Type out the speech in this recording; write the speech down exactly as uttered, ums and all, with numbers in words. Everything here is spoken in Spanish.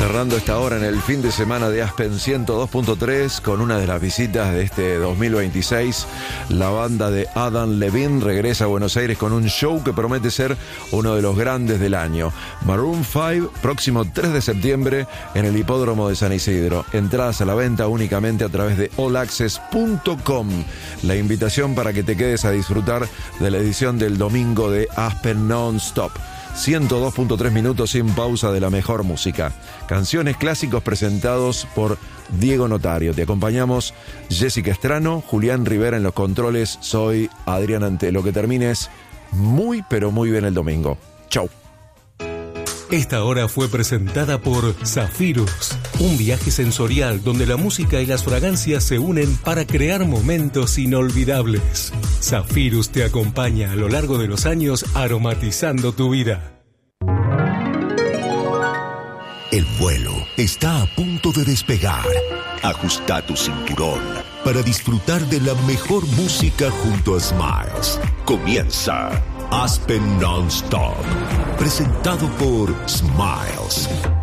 Cerrando esta hora en el fin de semana de Aspen ciento dos punto tres con una de las visitas de este dos mil veintiséis. La banda de Adam Levine regresa a Buenos Aires con un show que promete ser uno de los grandes del año. Maroon cinco, próximo tres de septiembre en el Hipódromo de San Isidro. Entradas a la venta únicamente a través de all access punto com. La invitación para que te quedes a disfrutar de la edición del domingo de Aspen Non-Stop. ciento dos punto tres minutos sin pausa de la mejor música. Canciones clásicos presentados por Diego Notario. Te acompañamos Jessica Estrano, Julián Rivera en los controles. Soy Adrián Antelo. Que termines muy pero muy bien el domingo. Chau. Esta hora fue presentada por Zafirus, un viaje sensorial donde la música y las fragancias se unen para crear momentos inolvidables. Zafirus te acompaña a lo largo de los años aromatizando tu vida. El vuelo está a punto de despegar. Ajusta tu cinturón para disfrutar de la mejor música junto a Smiles. Comienza Aspen Non-Stop, presentado por Smiles.